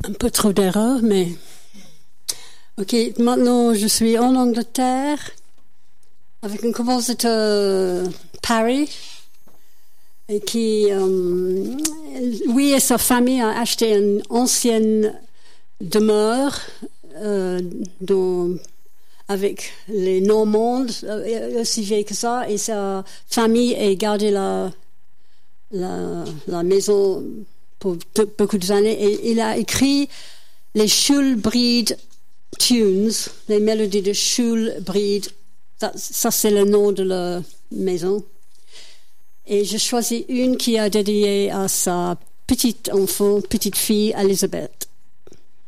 un peu trop d'erreurs, mais... Ok, maintenant je suis en Angleterre avec un compositeur Paris et qui, lui et sa famille ont acheté une ancienne demeure avec les Normands, aussi vieille que ça, et sa famille a gardé la maison pour beaucoup d'années, et il a écrit les Schulbride Tunes, les mélodies de Schulbride. Ça c'est le nom de la maison. Et j'ai choisi une qui a dédié à sa petite fille, Elisabeth.